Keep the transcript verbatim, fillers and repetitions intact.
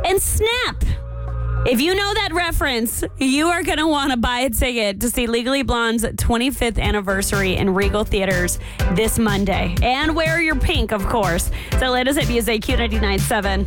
And Snap. If you know that reference, you are going to want to buy a ticket to see Legally Blonde's twenty-fifth anniversary in Regal Theaters this Monday. And wear your pink, of course. So let us hit music, Q ninety-nine point seven.